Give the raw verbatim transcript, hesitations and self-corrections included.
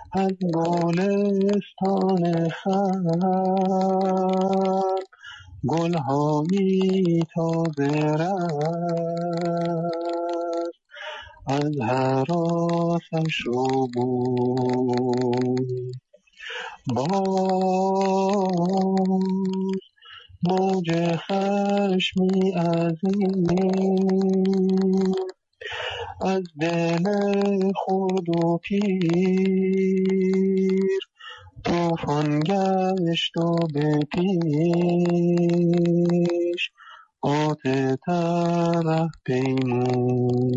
از گلستان خلق گلهایی تازه رنگ از هراسش رو بود. باز موج خشمی عظیم از دل خرد و پیر طوفان گشت و به پیش قاطع تر ره پیمود.